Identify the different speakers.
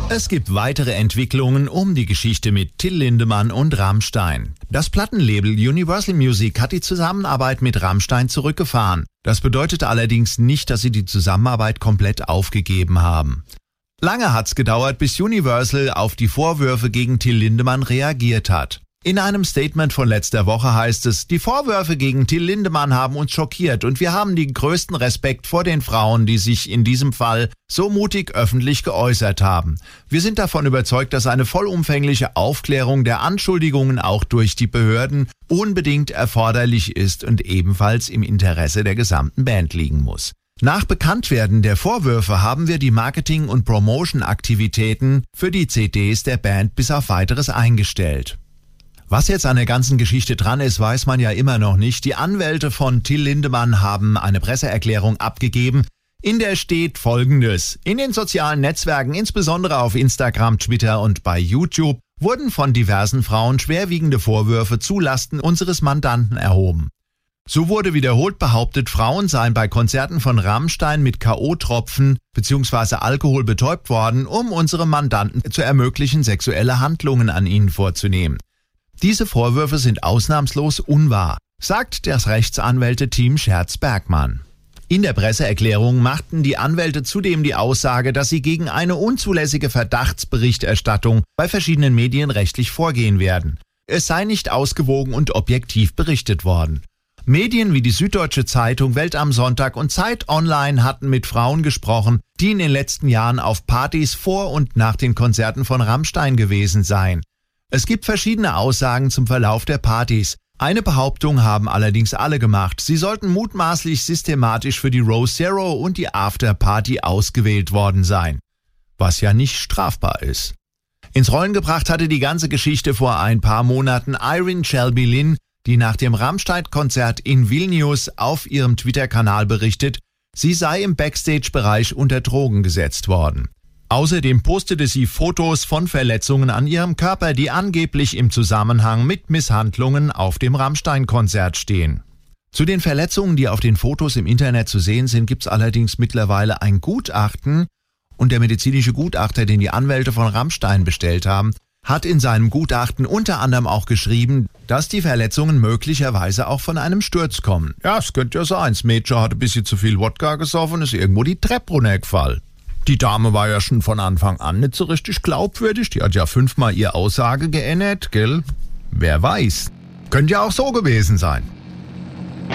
Speaker 1: Es gibt weitere Entwicklungen um die Geschichte mit Till Lindemann und Rammstein. Das Plattenlabel Universal Music hat die Zusammenarbeit mit Rammstein zurückgefahren. Das bedeutet allerdings nicht, dass sie die Zusammenarbeit komplett aufgegeben haben. Lange hat's gedauert, bis Universal auf die Vorwürfe gegen Till Lindemann reagiert hat. In einem Statement von letzter Woche heißt es, die Vorwürfe gegen Till Lindemann haben uns schockiert und wir haben den größten Respekt vor den Frauen, die sich in diesem Fall so mutig öffentlich geäußert haben. Wir sind davon überzeugt, dass eine vollumfängliche Aufklärung der Anschuldigungen auch durch die Behörden unbedingt erforderlich ist und ebenfalls im Interesse der gesamten Band liegen muss. Nach Bekanntwerden der Vorwürfe haben wir die Marketing- und Promotion-Aktivitäten für die CDs der Band bis auf Weiteres eingestellt. Was jetzt an der ganzen Geschichte dran ist, weiß man ja immer noch nicht. Die Anwälte von Till Lindemann haben eine Presseerklärung abgegeben, in der steht Folgendes. In den sozialen Netzwerken, insbesondere auf Instagram, Twitter und bei YouTube, wurden von diversen Frauen schwerwiegende Vorwürfe zu Lasten unseres Mandanten erhoben. So wurde wiederholt behauptet, Frauen seien bei Konzerten von Rammstein mit K.O.-Tropfen bzw. Alkohol betäubt worden, um unserem Mandanten zu ermöglichen, sexuelle Handlungen an ihnen vorzunehmen. Diese Vorwürfe sind ausnahmslos unwahr, sagt das Rechtsanwälte-Team Scherz-Bergmann. In der Presseerklärung machten die Anwälte zudem die Aussage, dass sie gegen eine unzulässige Verdachtsberichterstattung bei verschiedenen Medien rechtlich vorgehen werden. Es sei nicht ausgewogen und objektiv berichtet worden. Medien wie die Süddeutsche Zeitung, Welt am Sonntag und Zeit Online hatten mit Frauen gesprochen, die in den letzten Jahren auf Partys vor und nach den Konzerten von Rammstein gewesen seien. Es gibt verschiedene Aussagen zum Verlauf der Partys. Eine Behauptung haben allerdings alle gemacht. Sie sollten mutmaßlich systematisch für die Rose Zero und die Afterparty ausgewählt worden sein. Was ja nicht strafbar ist. Ins Rollen gebracht hatte die ganze Geschichte vor ein paar Monaten Irene Shelby Lynn, die nach dem Rammstein-Konzert in Vilnius auf ihrem Twitter-Kanal berichtet, sie sei im Backstage-Bereich unter Drogen gesetzt worden. Außerdem postete sie Fotos von Verletzungen an ihrem Körper, die angeblich im Zusammenhang mit Misshandlungen auf dem Rammstein-Konzert stehen. Zu den Verletzungen, die auf den Fotos im Internet zu sehen sind, gibt es allerdings mittlerweile ein Gutachten und der medizinische Gutachter, den die Anwälte von Rammstein bestellt haben, hat in seinem Gutachten unter anderem auch geschrieben, dass die Verletzungen möglicherweise auch von einem Sturz kommen. Ja, es könnte ja sein, das Mädchen hat ein bisschen zu viel Wodka gesoffen und ist irgendwo die Treppe runtergefallen. Die Dame war ja schon von Anfang an nicht so richtig glaubwürdig. Die hat ja 5-mal ihre Aussage geändert, gell? Wer weiß. Könnte ja auch so gewesen sein.